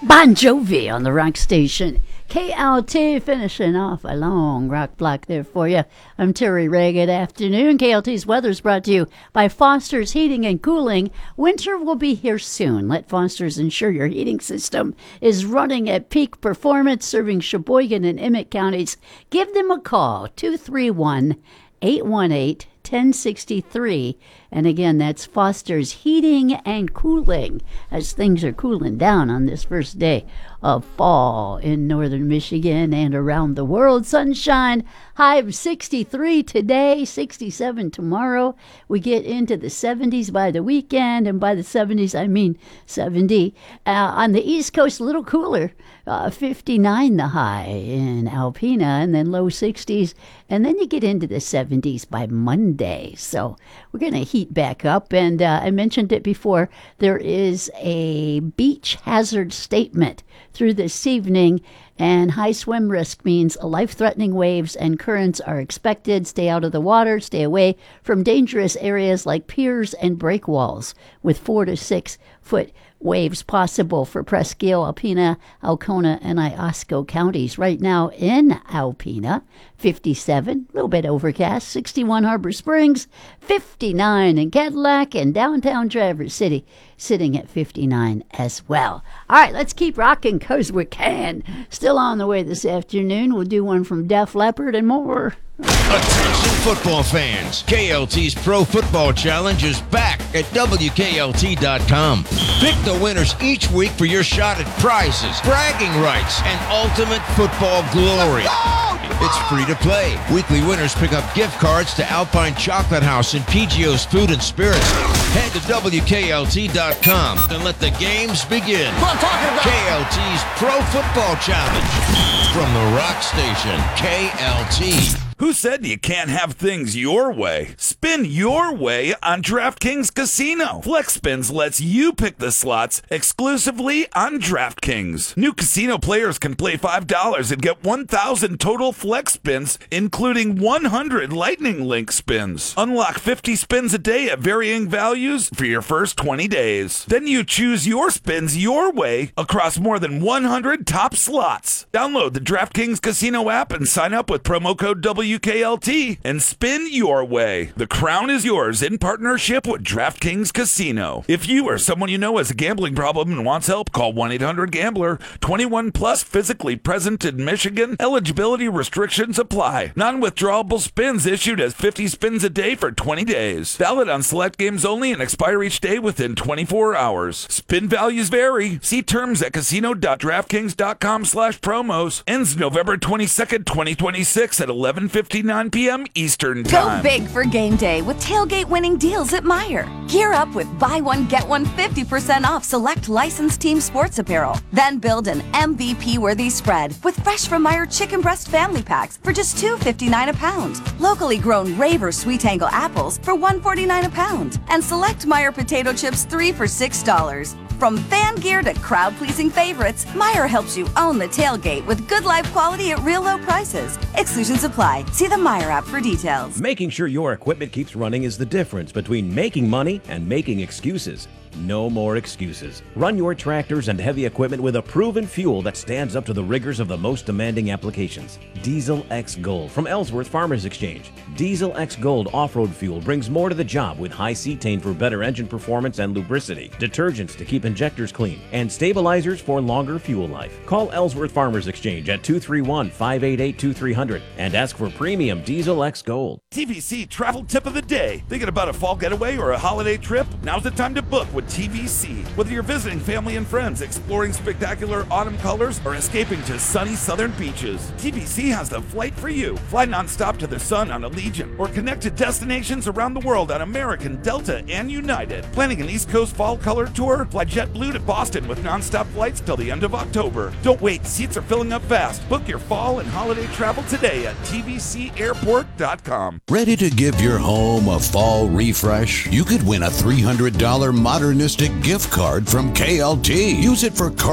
Bon Jovi on the rock station. KLT finishing off a long rock block there for you. I'm Terry Ray. Good afternoon. KLT's weather is brought to you by Foster's Heating and Cooling. Winter will be here soon. Let Foster's ensure your heating system is running at peak performance, serving Sheboygan and Emmett counties. Give them a call, 231-818-1063. And again, that's Foster's Heating and Cooling, as things are cooling down on this first day of fall in northern Michigan and around the world. Sunshine, high of 63 today, 67 tomorrow. We get into the 70s by the weekend, and by the 70s, I mean 70. On the East Coast, a little cooler, 59 the high in Alpena, and then low 60s. And then you get into the 70s by Monday. So we're going to heat back up. And I mentioned it before, there is a beach hazard statement through this evening, and high swim risk means life-threatening waves and currents are expected. Stay out of the water, stay away from dangerous areas like piers and break walls with 4 to 6 foot waves possible for Presque Isle, Alpena, Alcona, and Iosco counties. Right now in Alpena, 57, a little bit overcast, 61 Harbor Springs, 59 in Cadillac, and downtown Traverse City sitting at 59 as well. All right, let's keep rocking because we can. Still on the way this afternoon. We'll do one from Def Leppard and more. Attention football fans, KLT's Pro Football Challenge is back at WKLT.com. Pick the winners each week for your shot at prizes, bragging rights, and ultimate football glory. It's free to play. Weekly winners pick up gift cards to Alpine Chocolate House and PGO's Food and Spirits. Head to WKLT.com and let the games begin. KLT's Pro Football Challenge from the rock station, KLT. Who said you can't have things your way? Spin your way on DraftKings Casino. FlexSpins lets you pick the slots exclusively on DraftKings. New casino players can play $5 and get 1,000 total flex spins, including 100 Lightning Link spins. Unlock 50 spins a day at varying values for your first 20 days. Then you choose your spins your way across more than 100 top slots. Download the DraftKings Casino app and sign up with promo code WKLT and spin your way. The crown is yours in partnership with DraftKings Casino. If you or someone you know has a gambling problem and wants help, call 1-800-GAMBLER. 21 plus, physically present in Michigan. Eligibility restrictions apply. Non-withdrawable spins issued as 50 spins a day for 20 days. Valid on select games only and expire each day within 24 hours. Spin values vary. See terms at casino.draftkings.com/promos. Ends November 22nd, 2026 at 11:59 p.m. Eastern Time. Go big for game day with tailgate winning deals at Meijer. Gear up with buy one, get one 50% off select licensed team sports apparel. Then build an MVP-worthy spread with fresh from Meijer chicken breast family packs for just $2.59 a pound. Locally grown Raver Sweet Angle apples for $1.49 a pound. And select Meijer potato chips 3 for $6. From fan gear to crowd-pleasing favorites, Meijer helps you own the tailgate with good life quality at real low prices. Exclusions apply. See the Meijer app for details. Making sure your equipment keeps running is the difference between making money and making excuses. No more excuses. Run your tractors and heavy equipment with a proven fuel that stands up to the rigors of the most demanding applications. Diesel X Gold from Ellsworth Farmers Exchange. Diesel X Gold off-road fuel brings more to the job with high cetane for better engine performance and lubricity, detergents to keep injectors clean, and stabilizers for longer fuel life. Call Ellsworth Farmers Exchange at 231-588-2300 and ask for premium Diesel X Gold. TVC Travel Tip of the Day. Thinking about a fall getaway or a holiday trip? Now's the time to book with TVC. Whether you're visiting family and friends, exploring spectacular autumn colors, or escaping to sunny southern beaches, TVC has the flight for you. Fly nonstop to the sun on Allegiant or connect to destinations around the world on American, Delta, and United. Planning an East Coast fall color tour? Fly JetBlue to Boston with nonstop flights till the end of October. Don't wait, seats are filling up fast. Book your fall and holiday travel today at tvcairport.com. Ready to give your home a fall refresh? You could win a $300 modernistic gift card from KLT. Use it for car